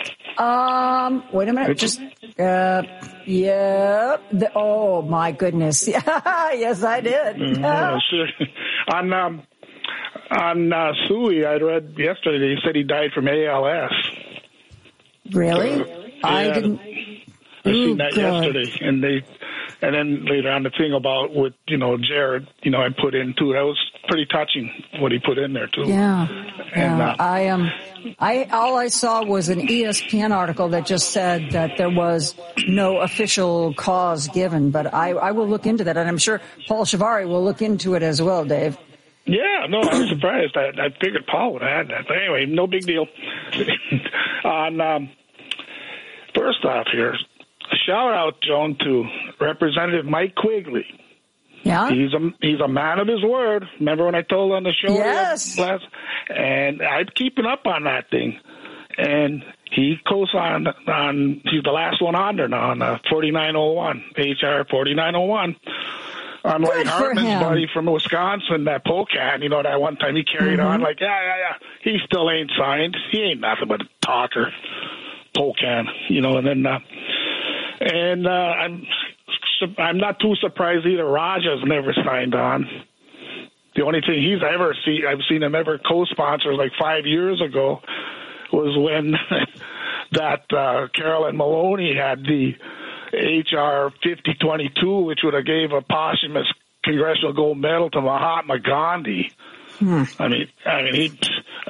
S1: Um, wait a minute. Just, uh, yeah. The, oh, my goodness. Yes, I did.
S13: Mm, yeah, sure. On, um, on uh, Suey, I read yesterday, he said he died from A L S.
S1: Really?
S13: Uh,
S1: I
S13: yeah,
S1: didn't.
S13: I seen
S1: Ooh,
S13: that
S1: God.
S13: yesterday, and they, and then later on the thing about with you know Jared, you know I put in too. That was pretty touching what he put in there too.
S1: Yeah,
S13: and,
S1: yeah.
S13: Uh,
S1: I um, I all I saw was an E S P N article that just said that there was no official cause given. But I, I will look into that, and I'm sure Paul Shivari will look into it as well, Dave.
S13: Yeah, no, I was surprised. I, I figured Paul would have had that. But anyway, no big deal. On um, first off here, a shout out, Joan, to Representative Mike Quigley.
S1: Yeah,
S13: he's a he's a man of his word. Remember when I told on the show?
S1: Yes.
S13: Last, and I'm keeping up on that thing. And he co-signed on. He's the last one on there now on uh, forty-nine oh one H R forty-nine oh one. Unlike Hartman's buddy from Wisconsin, that Pocan, you know, that one time he carried mm-hmm. on like, yeah, yeah, yeah. He still ain't signed. He ain't nothing but a talker, Pocan, you know. And then, uh, and uh, I'm, I'm not too surprised either. Raja's never signed on. The only thing he's ever seen, I've seen him ever co-sponsor like five years ago, was when that uh, Carolyn Maloney had the H R fifty twenty-two, which would have gave a posthumous Congressional Gold Medal to Mahatma Gandhi.
S1: Hmm.
S13: I mean, I mean, he.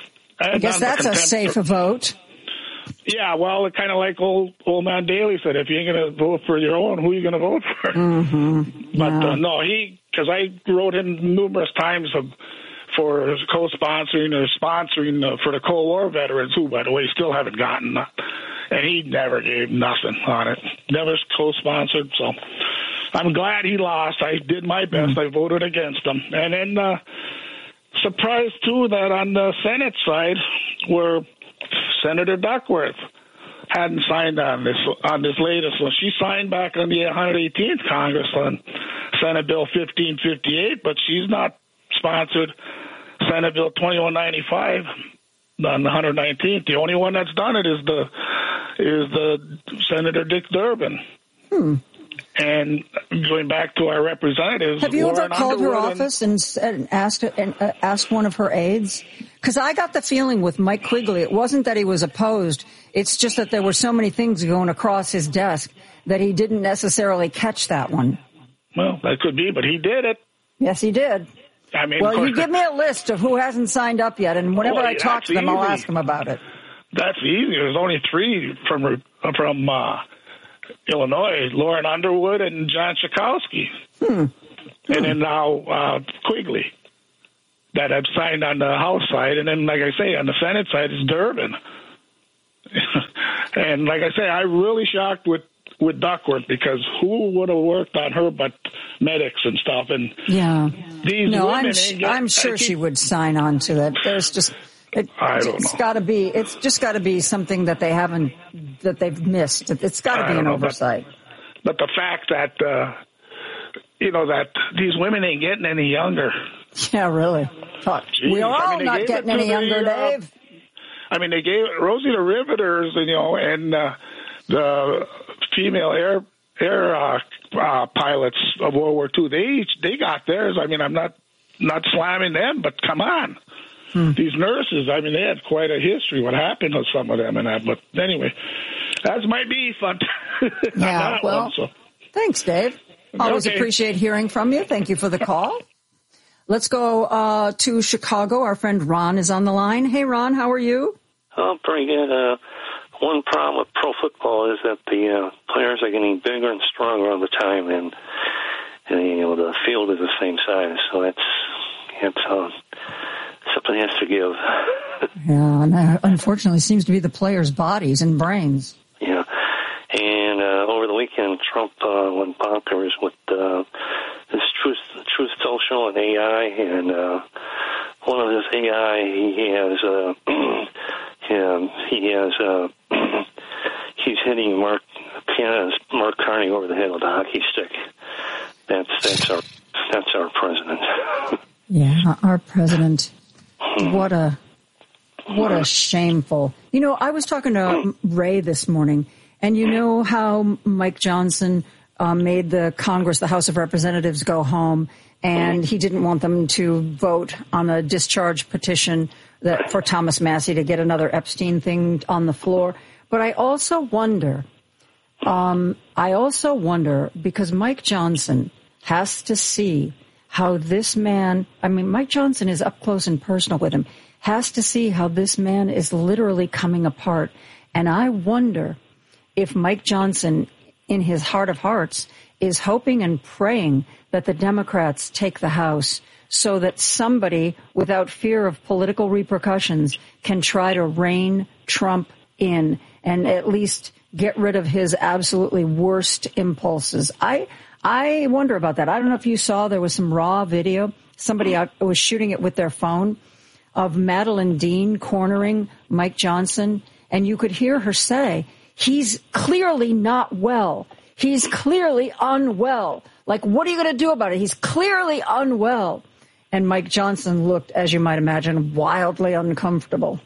S1: I guess that's a safe vote.
S13: Yeah, well, it's kind of like old old man Daley said: if you ain't going to vote for your own, who are you going to vote for?
S1: Mm-hmm.
S13: But
S1: yeah.
S13: uh, no, he because I wrote him numerous times of, for co-sponsoring or sponsoring uh, for the Cold War veterans, who, by the way, still haven't gotten that. And he never gave nothing on it. Never co-sponsored. So I'm glad he lost. I did my best. Mm. I voted against him. And then uh, surprised, too, that on the Senate side, where Senator Duckworth hadn't signed on this on this latest one. She signed back on the one hundred eighteenth Congress on Senate Bill fifteen fifty-eight, but she's not sponsored Senate Bill twenty-one ninety-five on the one hundred nineteenth. The only one that's done it is the is the Senator Dick Durbin.
S1: Hmm.
S13: And going back to our representatives,
S1: have you
S13: Warren
S1: ever called her
S13: Underwood
S1: office and, and asked and uh, asked one of her aides? Because I got the feeling with Mike Quigley, it wasn't that he was opposed. It's just that there were so many things going across his desk that he didn't necessarily catch that one.
S13: Well, that could be, but he did it.
S1: Yes, he did.
S13: I mean,
S1: well, you give me a list of who hasn't signed up yet, and whenever
S13: well,
S1: I talk to them,
S13: easy.
S1: I'll ask them about it.
S13: That's easy. There's only three from from uh, Illinois: Lauren Underwood and John Schakowsky,
S1: hmm.
S13: and then now uh, Quigley that have signed on the House side, and then, like I say, on the Senate side is Durbin. And like I say, I'm really shocked with, with Duckworth, because who would have worked on her but medics and stuff? And
S1: yeah,
S13: these
S1: no,
S13: women
S1: I'm, sh-
S13: ain't get,
S1: I'm sure
S13: keep,
S1: she would sign on to it. There's just it,
S13: I don't
S1: it's
S13: know.
S1: got to be. It's just got to be something that they haven't that they've missed. It's got to be an
S13: know,
S1: oversight.
S13: But, but the fact that uh, you know that these women ain't getting any younger.
S1: Yeah, really.
S13: Jeez,
S1: We're all
S13: I mean,
S1: not getting any younger,
S13: the, uh,
S1: Dave.
S13: I mean, they gave Rosie the Riveters, you know, and uh, the female air air uh, uh, pilots of World War Two. They each they got theirs. I mean, I'm not not slamming them, but come on, hmm. these nurses. I mean, they had quite a history. What happened to some of them and that. But anyway, that's my beef on,
S1: yeah,
S13: on that
S1: well,
S13: one. So.
S1: Thanks, Dave. Always
S13: Okay.
S1: appreciate hearing from you. Thank you for the call. Let's go uh, to Chicago. Our friend Ron is on the line. Hey, Ron, how are you?
S14: Oh, pretty good. Uh, one problem with pro football is that the uh, players are getting bigger and stronger all the time, and, and you know the field is the same size, so that's it's uh, something has to give.
S1: Yeah, and that unfortunately seems to be the players' bodies and brains.
S14: Yeah, and uh, over the weekend, Trump uh, went bonkers with uh, this Truth Truth Social and A I, and uh, one of his A I, he has uh, him, he has uh, he's hitting Mark Mark Carney over the head with a hockey stick. That's that's our that's our president.
S1: Yeah, our president. What a what a shameful. You know, I was talking to Ray this morning, and you know how Mike Johnson uh, made the Congress, the House of Representatives, go home, and he didn't want them to vote on a discharge petition that for Thomas Massie to get another Epstein thing on the floor. But I also wonder, um, I also wonder, because Mike Johnson has to see how this man, I mean, Mike Johnson is up close and personal with him, has to see how this man is literally coming apart. And I wonder if Mike Johnson, in his heart of hearts, is hoping and praying that the Democrats take the House so that somebody, without fear of political repercussions, can try to rein Trump in and at least get rid of his absolutely worst impulses. I I wonder about that. I don't know if you saw, there was some raw video. Somebody out was shooting it with their phone of Madeline Dean cornering Mike Johnson, and you could hear her say, he's clearly not well. He's clearly unwell. Like, what are you going to do about it? He's clearly unwell. And Mike Johnson looked, as you might imagine, wildly uncomfortable.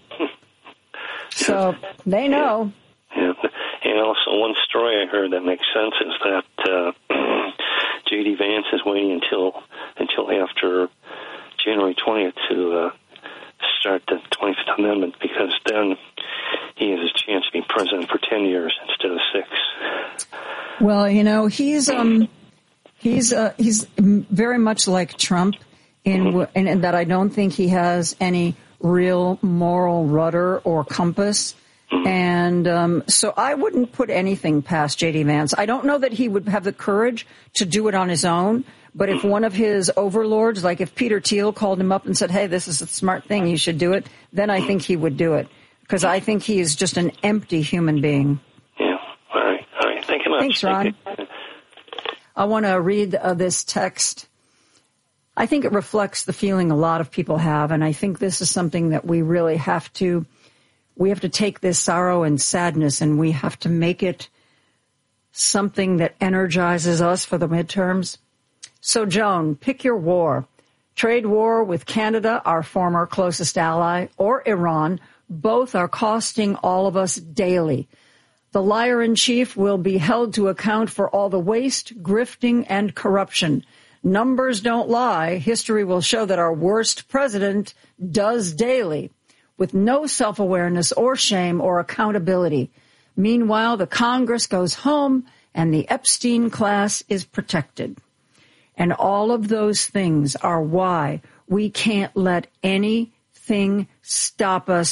S1: So they know.
S14: Yeah. And also one story I heard that makes sense is that uh, J D. Vance is waiting until until after January twentieth to uh, start the twenty-fifth Amendment, because then he has a chance to be president for ten years instead of six.
S1: Well, you know, he's um he's uh, he's very much like Trump in, in in that I don't think he has any real moral rudder or compass. And um, so I wouldn't put anything past J D. Vance. I don't know that he would have the courage to do it on his own. But if one of his overlords, like if Peter Thiel called him up and said, hey, this is a smart thing, you should do it, then I think he would do it. Because I think he is just an empty human being.
S14: Yeah. All right. All right. Thank you much.
S1: Thanks, Ron.
S14: Thank you.
S1: I want to read uh, this text. I think it reflects the feeling a lot of people have. And I think this is something that we really have to We have to take this sorrow and sadness and we have to make it something that energizes us for the midterms. So, Joan, pick your war. Trade war with Canada, our former closest ally, or Iran. Both are costing all of us daily. The liar-in-chief will be held to account for all the waste, grifting, and corruption. Numbers don't lie. History will show that our worst president does daily, with no self-awareness or shame or accountability. Meanwhile, the Congress goes home and the Epstein class is protected. And all of those things are why we can't let anything stop us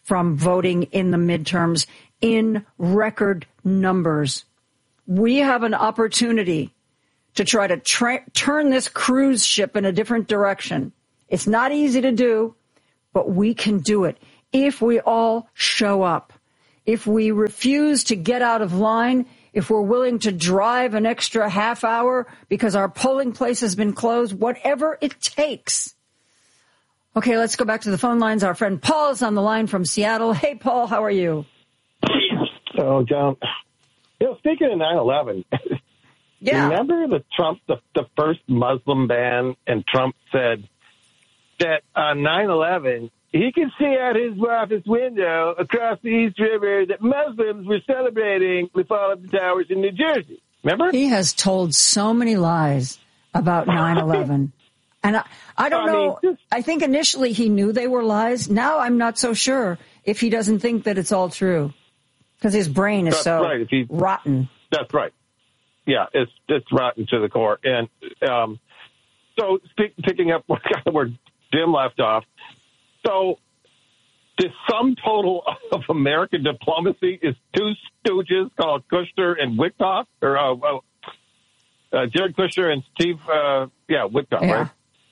S1: from voting in the midterms in record numbers. We have an opportunity to try to tra- turn this cruise ship in a different direction. It's not easy to do, but we can do it if we all show up. If we refuse to get out of line, if we're willing to drive an extra half hour because our polling place has been closed, whatever it takes. Okay, let's go back to the phone lines. Our friend Paul is on the line from Seattle. Hey, Paul, how are you?
S15: Oh, John, you know, speaking of nine eleven,
S1: yeah.
S15: Remember the Trump, the, the first Muslim ban, and Trump said that on nine eleven, he could see out his office window across the East River that Muslims were celebrating the fall of the towers in New Jersey. Remember?
S1: He has told so many lies about nine eleven. And I, I don't I know. Mean, just, I think initially he knew they were lies. Now I'm not so sure if he doesn't think that it's all true because his brain is so right. he, rotten.
S15: That's right. Yeah, it's it's rotten to the core. And um, so speak, picking up where Jim left off, so the sum total of American diplomacy is two stooges called Kushner and Witkoff, or uh, uh, Jared Kushner and Steve, uh, yeah, Witkoff, yeah. right?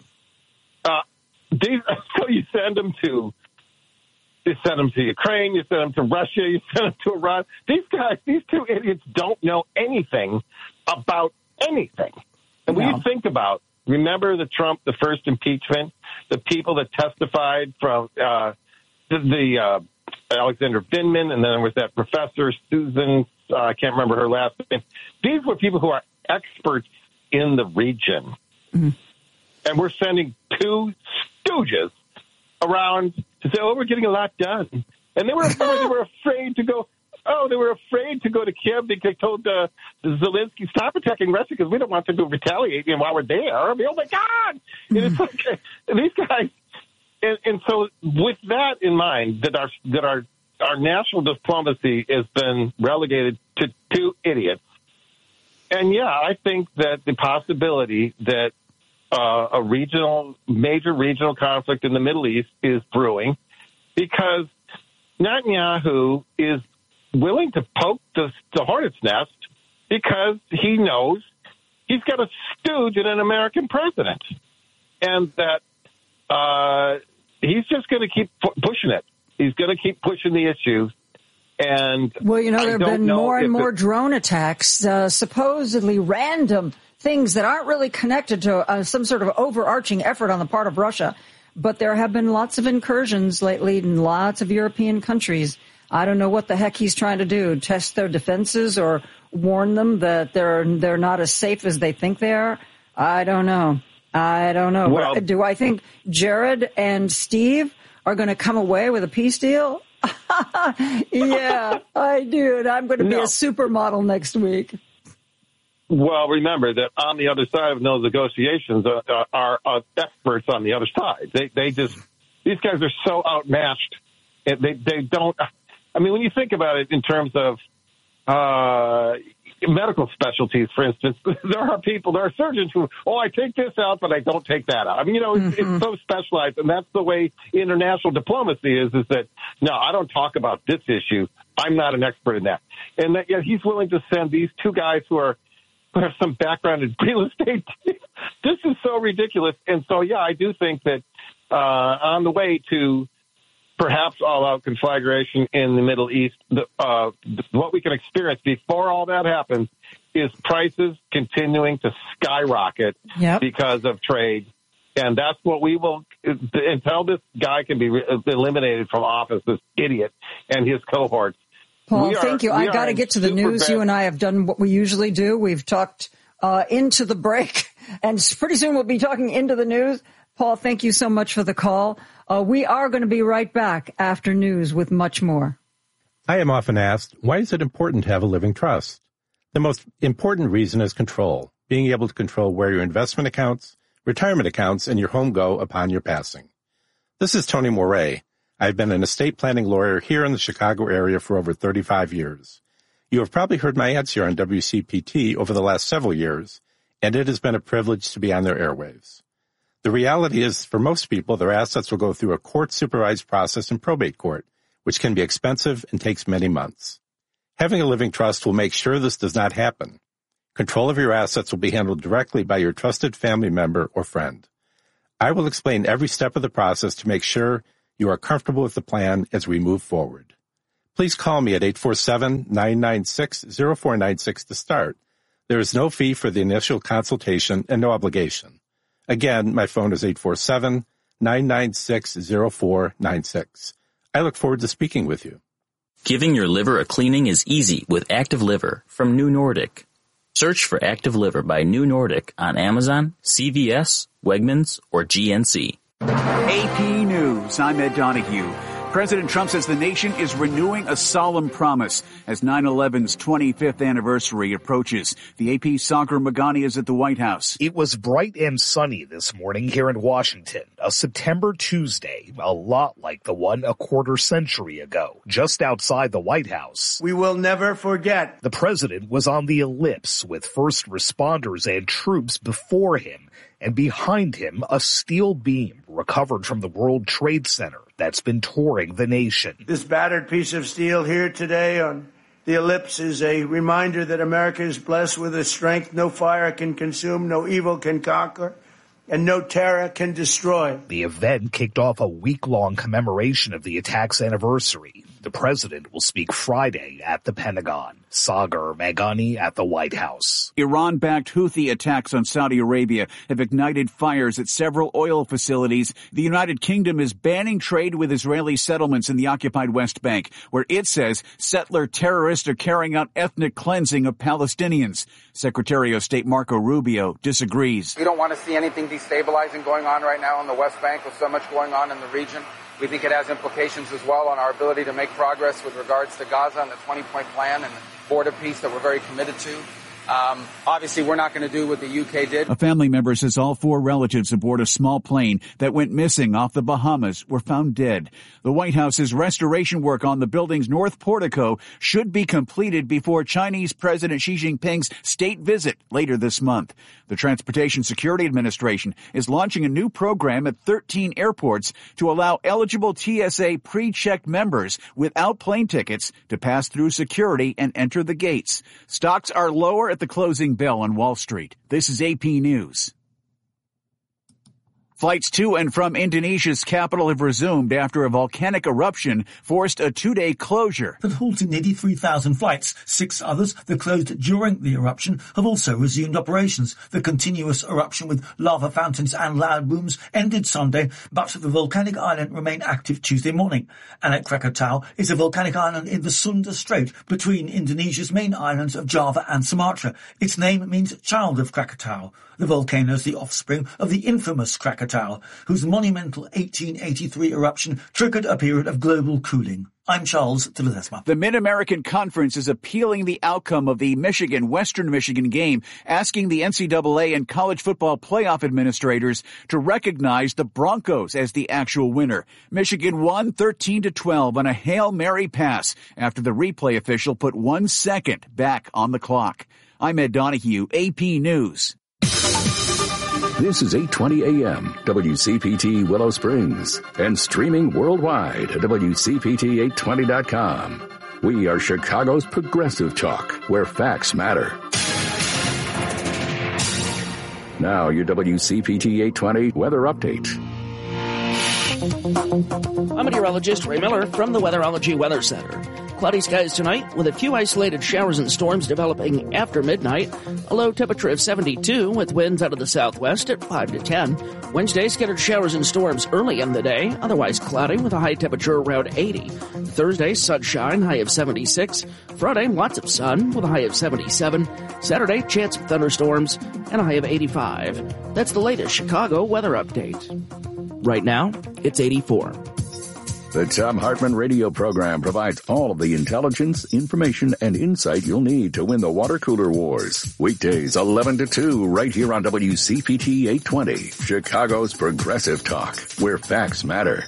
S15: Uh, these, so you send them to, you send them to Ukraine, you send them to Russia, you send them to Iran. These guys, these two idiots don't know anything about anything. And when no. you think about, remember the Trump, the first impeachment, the people that testified from uh, the, the uh, Alexander Vindman, and then there was that professor, Susan, uh, I can't remember her last name. These were people who are experts in the region. Mm-hmm. And we're sending two stooges around to say, oh, we're getting a lot done. And they were, they were afraid to go, oh, they were afraid to go to Kiev. They told uh, Zelensky, stop attacking Russia because we don't want them to retaliate while we're there. I mean, oh, my God. And it's like, and these guys, and, and so with that in mind, that our, that our, our national diplomacy has been relegated to two idiots. And, yeah, I think that the possibility that Uh, a regional, major regional conflict in the Middle East is brewing because Netanyahu is willing to poke the, the hornet's nest because he knows he's got a stooge in an American president and that uh, he's just going to keep pu- pushing it. He's going to keep pushing the issue. And
S1: well, you know, there have been
S15: know
S1: more and more
S15: it,
S1: drone attacks, uh, supposedly random things that aren't really connected to uh, some sort of overarching effort on the part of Russia. But there have been lots of incursions lately in lots of European countries. I don't know what the heck he's trying to do, test their defenses or warn them that they're they're not as safe as they think they are. I don't know. I don't know. Well, do I think Jared and Steve are going to come away with a peace deal? Yeah, I do. And I'm going to be
S15: no.
S1: a supermodel next week.
S15: Well, remember that on the other side of those negotiations uh, are uh, experts on the other side. They they just, these guys are so outmatched. They they don't, I mean, when you think about it in terms of uh, medical specialties, for instance, there are people, there are surgeons who, oh, I take this out, but I don't take that out. I mean, you know, it's, mm-hmm. it's so specialized, and that's the way international diplomacy is, is that, no, I don't talk about this issue. I'm not an expert in that. And that, yet he's willing to send these two guys who are, have some background in real estate. This is so ridiculous. And so, yeah, I do think that uh, on the way to perhaps all-out conflagration in the Middle East, the, uh, what we can experience before all that happens is prices continuing to skyrocket yep. because of trade. And that's what we will, until this guy can be eliminated from office, this idiot and his cohorts.
S1: Paul,
S15: are,
S1: thank you. I've got to get to the news. Bad. You and I have done what we usually do. We've talked uh, into the break, and pretty soon we'll be talking into the news. Paul, thank you so much for the call. Uh, we are going to be right back after news with much more.
S16: I am often asked, why is it important to have a living trust? The most important reason is control, being able to control where your investment accounts, retirement accounts, and your home go upon your passing. This is Tony Moret. I've been an estate planning lawyer here in the Chicago area for over thirty-five years. You have probably heard my ads here on W C P T over the last several years, and it has been a privilege to be on their airwaves. The reality is, for most people, their assets will go through a court-supervised process in probate court, which can be expensive and takes many months. Having a living trust will make sure this does not happen. Control of your assets will be handled directly by your trusted family member or friend. I will explain every step of the process to make sure you are comfortable with the plan as we move forward. Please call me at eight four seven, nine nine six, zero four nine six to start. There is no fee for the initial consultation and no obligation. Again, my phone is eight four seven, nine nine six, zero four nine six. I look forward to speaking with you.
S17: Giving your liver a cleaning is easy with Active Liver from New Nordic. Search for Active Liver by New Nordic on Amazon, C V S, Wegmans, or G N C.
S18: A P News, I'm Ed Donahue. President Trump says the nation is renewing a solemn promise as nine eleven's twenty-fifth anniversary approaches. The A P Sagar Meghani is at the White House.
S19: It was bright and sunny this morning here in Washington. A September Tuesday, a lot like the one a quarter century ago, just outside the White House.
S20: We will never forget.
S19: The president was on the ellipse with first responders and troops before him, and behind him, a steel beam recovered from the World Trade Center that's been touring the nation.
S20: This battered piece of steel here today on the ellipse is a reminder that America is blessed with a strength no fire can consume, no evil can conquer, and no terror can destroy.
S19: The event kicked off a week-long commemoration of the attack's anniversary. The president will speak Friday at the Pentagon. Sagar Meghani at the White House.
S18: Iran-backed Houthi attacks on Saudi Arabia have ignited fires at several oil facilities. The United Kingdom is banning trade with Israeli settlements in the occupied West Bank, where it says settler terrorists are carrying out ethnic cleansing of Palestinians. Secretary of State Marco Rubio disagrees.
S21: We don't want to see anything destabilizing going on right now in the West Bank with so much going on in the region. We think it has implications as well on our ability to make progress with regards to Gaza and the twenty-point plan and the border peace that we're very committed to. Um, obviously, we're not going to do what the U K did.
S18: A family member says all four relatives aboard a small plane that went missing off the Bahamas were found dead. The White House's restoration work on the building's north portico should be completed before Chinese President Xi Jinping's state visit later this month. The Transportation Security Administration is launching a new program at thirteen airports to allow eligible T S A pre-checked members without plane tickets to pass through security and enter the gates. Stocks are lower at the closing bell on Wall Street. This is A P News. Flights to and from Indonesia's capital have resumed after a volcanic eruption forced a two-day closure.
S22: That halted nearly three thousand flights. Six others that closed during the eruption have also resumed operations. The continuous eruption with lava fountains and loud booms ended Sunday, but the volcanic island remained active Tuesday morning. Anak Krakatau is a volcanic island in the Sunda Strait between Indonesia's main islands of Java and Sumatra. Its name means child of Krakatau. The volcano is the offspring of the infamous Krakatau, whose monumental eighteen eighty-three eruption triggered a period of global cooling. I'm Charles de Ledesma.
S18: The Mid-American Conference is appealing the outcome of the Michigan-Western Michigan game, asking the N C double A and college football playoff administrators to recognize the Broncos as the actual winner. Michigan won thirteen to twelve on a Hail Mary pass after the replay official put one second back on the clock. I'm Ed Donahue, A P News.
S5: This is eight twenty A M, W C P T Willow Springs, and streaming worldwide at W C P T eight twenty dot com. We are Chicago's progressive talk, where facts matter. Now, your W C P T eight twenty weather update.
S6: I'm meteorologist Ray Miller from the Weatherology Weather Center. Cloudy skies tonight with a few isolated showers and storms developing after midnight. A low temperature of seventy-two with winds out of the southwest at five to ten. Wednesday, scattered showers and storms early in the day, otherwise cloudy with a high temperature around eighty. Thursday, sunshine, high of seventy-six. Friday, lots of sun with a high of seventy-seven. Saturday, chance of thunderstorms and a high of eighty-five. That's the latest Chicago weather update. Right now, it's eighty-four.
S5: The Thom Hartmann radio program provides all of the intelligence, information, and insight you'll need to win the water cooler wars. Weekdays eleven to two right here on W C P T eight twenty, Chicago's progressive talk, where facts matter.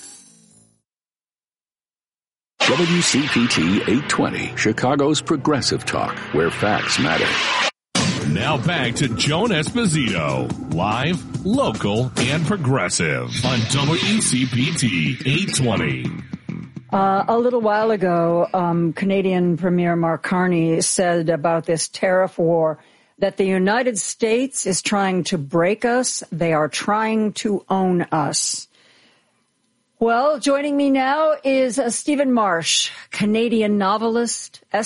S5: W C P T eight twenty, Chicago's progressive talk, where facts matter.
S7: Now back to Joan Esposito, live, local, and progressive on W C P T eight twenty.
S1: Uh, a little while ago, um, Canadian Premier Mark Carney said about this tariff war that the United States is trying to break us. They are trying to own us. Well, joining me now is uh, Stephen Marsh, Canadian novelist,